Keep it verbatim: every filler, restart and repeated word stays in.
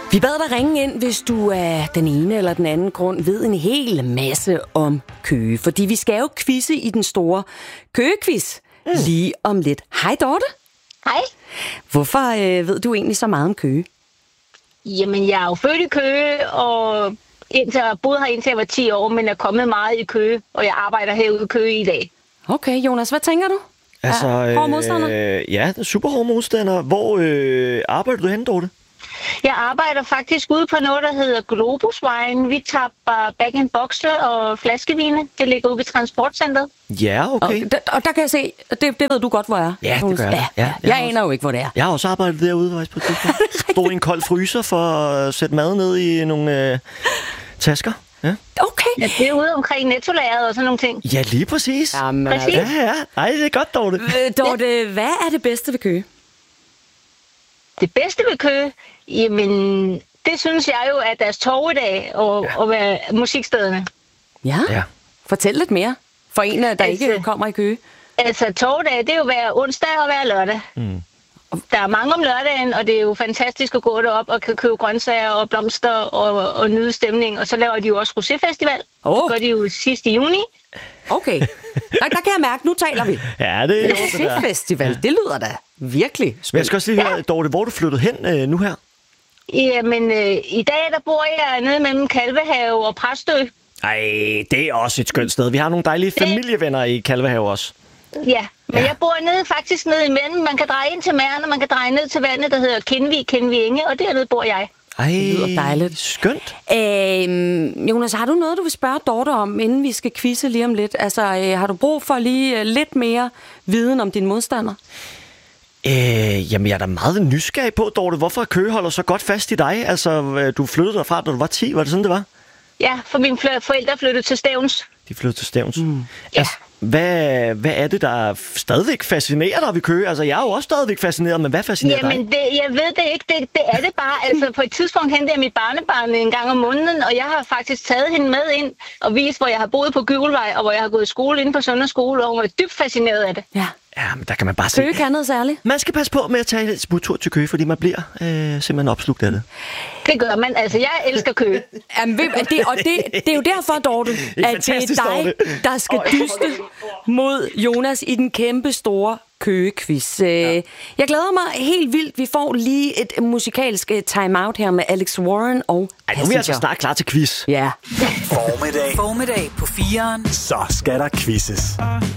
Vi bad dig ringe ind, hvis du af den ene eller den anden grund ved en hel masse om Køge. Fordi vi skal jo quizze i den store Køge-quiz mm. lige om lidt. Hej Dorte. Hej. Hvorfor øh, ved du egentlig så meget om Køge? Jamen, jeg er jo født i Køge, og indtil, jeg boede her indtil jeg var ti år, men er kommet meget i Køge, og jeg arbejder herude i Køge i dag. Okay, Jonas, hvad tænker du? Altså, ja, hård modstander? Øh, ja, super hård modstander. Hvor øh, arbejder du henne, Dorte? Jeg arbejder faktisk ude på noget, der hedder Globusvejen. Vi tapper bag-in-boxer og flaskevine. Det ligger ude ved Transportcenteret. Ja, okay. Og der, og der kan jeg se, det, det ved du godt, hvor er. Ja, det gør jeg. Ja, ja, jeg, jeg aner jo ikke, hvor det er. Jeg har også arbejdet derude, faktisk, på et tidspunkt. Stod i en kold fryser for at sætte mad ned i nogle øh, tasker. Ja. Okay. Ja, det er ude omkring Netto-lageret og sådan nogle ting. Ja, lige præcis. Jamen, Præcis. Ja, ja. Ej, det er godt, Dorte. Øh, Dorte, hvad er det bedste ved Køge? Det bedste ved Køge? Jamen, det synes jeg jo, at deres torvedag og, ja. og være musikstederne. Ja? Ja. Fortæl lidt mere. For en, der Altså- ikke kommer i Køge. Altså, torvedag, det er jo hver onsdag og hver lørdag. Mm. Der er mange om lørdagen, og det er jo fantastisk at gå derop og kan købe grøntsager og blomster og, og nyde stemning. Og så laver de jo også Rosé-festival. Åh. Det gør de jo sidst i juni. Okay. Der, der kan jeg mærke, nu taler vi. Ja, det er jo det der. Festival, det lyder da virkelig Men jeg spændende. skal også lige høre, Dorte, hvor er du flyttet hen øh, nu her? Jamen, øh, i dag der bor jeg nede mellem Kalvehave og Præstø. Ej, det er også et skønt sted. Vi har nogle dejlige familievenner i Kalvehave også. Ja, men Ja. ja. jeg bor nede faktisk nede imellem. Man kan dreje ind til Mæren, og man kan dreje ned til vandet, der hedder Kindvig, Kindvig Inge, og dernede bor jeg. Ej, Det lyder dejligt. Skønt. Øhm, Jonas, har du noget, du vil spørge Dorte om, inden vi skal quizze lige om lidt? Altså, øh, har du brug for lige øh, lidt mere viden om din modstander? Øh, jamen, jeg er da meget nysgerrig på, Dorte. Hvorfor Køge holder så godt fast i dig? Altså, øh, du flyttede derfra, da du var ti. Var det sådan, det var? Ja, for mine fl- forældre flyttede til Stævns. De flyttede til Stævns. Mm. Ja. Altså, hvad, hvad er det, der stadigvæk fascinerer dig ved Køge? Altså, jeg er jo også stadigvæk fascineret, men hvad fascinerer Jamen, dig? det, jeg ved det ikke. Det, det er det bare. Altså, på et tidspunkt hentede jeg mit barnebarn en gang om måneden, og jeg har faktisk taget hende med ind og vist, hvor jeg har boet på Gyvelvej, og hvor jeg har gået i skole inde på Sønders Skole, og hun var dybt fascineret af det. Ja. Ja, men der kan man bare se. Køge kan noget særligt. Man skal passe på med at tage et smuttur til Køge, fordi man bliver øh, simpelthen opslugt af det. Det gør man. Altså, jeg elsker Køge. Jamen, ved, det, og det, det er jo derfor, Dorte, er at det er fantastisk, dig, Dorte. der skal dyste mod Jonas i den kæmpe store Køge-quiz. Ja. Jeg glæder mig helt vildt. Vi får lige et musikalsk time-out her med Alex Warren og Ej, nu er vi altså snart klar til quiz. Ja. Formiddag. Formiddag på fireren. Så skal der quizzes.